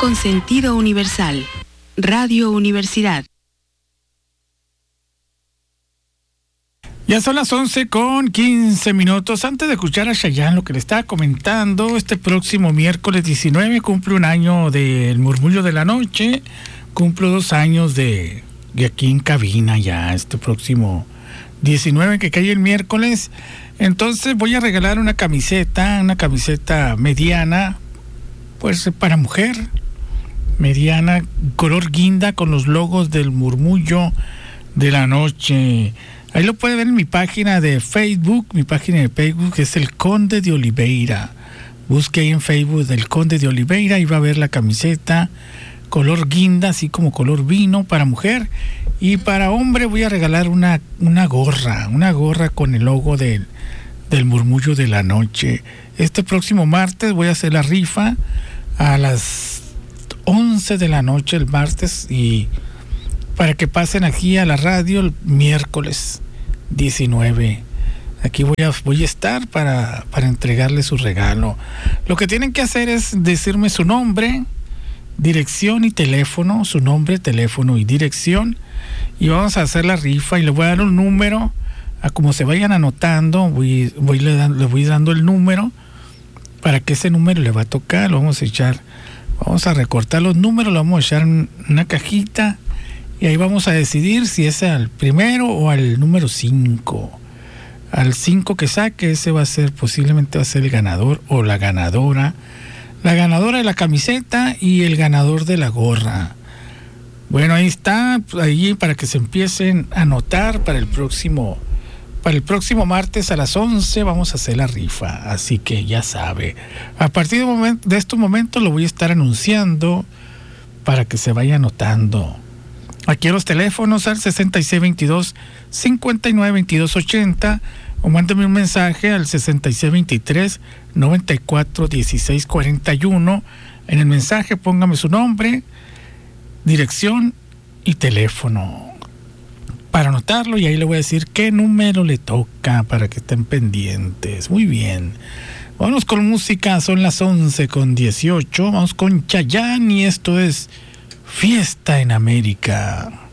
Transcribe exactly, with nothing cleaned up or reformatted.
con sentido universal. Radio Universidad. Ya son las once con quince minutos. Antes de escuchar a Chayanne, lo que le estaba comentando, este próximo miércoles diecinueve cumple un año del Murmullo de la Noche. Cumplo dos años de, de aquí en cabina ya, este próximo diecinueve que cae el miércoles. Entonces voy a regalar una camiseta, una camiseta mediana, pues para mujer, mediana, color guinda con los logos del Murmullo de la Noche. Ahí lo puede ver en mi página de Facebook, mi página de Facebook es El Conde de Oliveira. Busque ahí en Facebook del Conde de Oliveira y va a ver la camiseta color guinda, así como color vino para mujer. Y para hombre voy a regalar una, una gorra, una gorra con el logo del, del Murmullo de la Noche. Este próximo martes voy a hacer la rifa a las once de la noche el martes y para que pasen aquí a la radio el miércoles diecinueve. Aquí voy a, voy a estar para, para entregarle su regalo. Lo que tienen que hacer es decirme su nombre, dirección y teléfono, su nombre, teléfono y dirección, y vamos a hacer la rifa y le voy a dar un número. A como se vayan anotando, voy, voy le, dan, le voy dando el número para que ese número le va a tocar. Lo vamos a echar, vamos a recortar los números, lo vamos a echar en una cajita y ahí vamos a decidir si es al primero o al número cinco. Al cinco que saque, ese va a ser, posiblemente va a ser el ganador o la ganadora. La ganadora de la camiseta y el ganador de la gorra. Bueno, ahí está, ahí para que se empiecen a anotar para el próximo, para el próximo martes a las once vamos a hacer la rifa. Así que ya sabe. A partir de, moment, de estos momentos lo voy a estar anunciando para que se vaya anotando. Aquí a los teléfonos al sesenta y seis veintidós, cincuenta y nueve veintidós ochenta o mándeme un mensaje al sesenta y seis veintitrés, noventa y cuatro dieciséis cuarenta y uno. En el mensaje póngame su nombre, dirección y teléfono para anotarlo y ahí le voy a decir qué número le toca para que estén pendientes. Muy bien. Vamos con música, son las once con dieciocho. Vamos con Chayanne y esto es Fiesta en América.